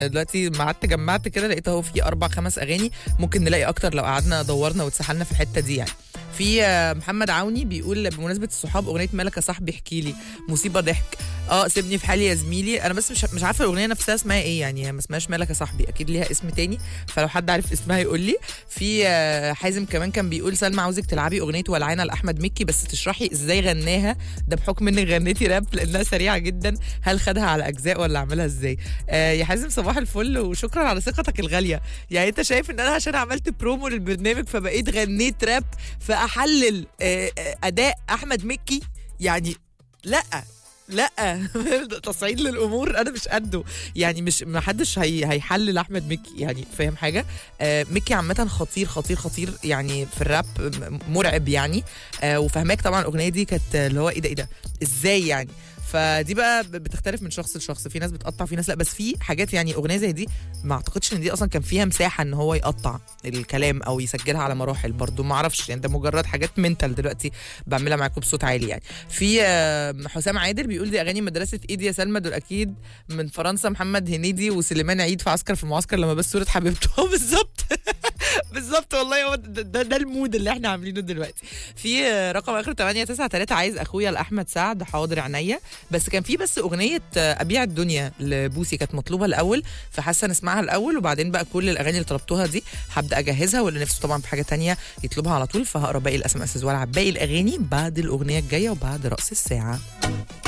دلوقتي ما قعدت جمعت كده لقيت اهو في 4-5 اغاني، ممكن نلاقي اكتر لو قعدنا دورنا واتسحلنا في الحته دي يعني. في محمد عوني بيقول بمناسبه الصحاب اغنيه مالك يا صاحبي احكي لي، مصيبه ضحك. سيبني في حالي يا زميلي. انا بس مش عارفه الاغنيه نفسها اسمها ايه يعني، هي ما اسمهاش مالك يا صاحبي، اكيد ليها اسم تاني، فلو حد عارف اسمها يقول لي. في حازم كمان كان بيقول سلمى عاوزك تلعبي اغنيه ولعانه لاحمد مكي بس تشرحي ازاي غناها، ده بحكم انك غنيتي راب لانها سريعه جدا، هل خدها على اجزاء ولا عملها ازاي؟ يا حازم صباح الفل وشكرا على ثقتك الغاليه. يعني انت شايف ان انا عشان عملت برومو للبرنامج فبقيت غنيت راب فاحلل اداء احمد مكي يعني؟ لا تصعيد للامور انا مش قده يعني، مش ما حدش هيحلل احمد مكي يعني، فاهم حاجه؟ مكي عامه خطير خطير خطير يعني في الراب، مرعب يعني. وفهماك طبعا الاغنيه دي كانت اللي هو ايه ده ازاي يعني. فدي بقى بتختلف من شخص لشخص، في ناس بتقطع في ناس لا، بس في حاجات يعني اغنيه زي دي ما اعتقدش ان دي اصلا كان فيها مساحه ان هو يقطع الكلام او يسجلها على مراحل، برضو ما اعرفش يعني، ده مجرد حاجات منتال دلوقتي بعملها معاكم بصوت عالي يعني. في حسام عادل بيقول دي اغاني مدرسه ايدي يا سلمى، دول اكيد من فرنسا، محمد هنيدي وسليمان عيد في عسكر في المعسكر لما بس صوره حبيبته. بالظبط بالظبط والله، هو ده المود اللي احنا عاملينه دلوقتي. في رقم اخر 893 عايز اخويا لاحمد سعد، حاضر عينيا. بس كان في بس اغنيه ابيع الدنيا لبوسي كانت مطلوبه الاول، فحاسه نسمعها الاول وبعدين بقى كل الاغاني اللي طلبتوها دي هبدا اجهزها، واللي نفسه طبعا في حاجه تانية يطلبها على طول، فهقرا باقي الاسماء والعب باقي الاغاني بعد الاغنيه الجايه وبعد رأس الساعه.